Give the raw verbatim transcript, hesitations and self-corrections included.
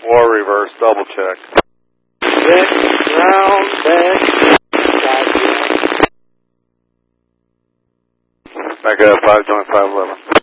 Or reverse, double check. Six, ground, six. Back up, five twenty-five eleven.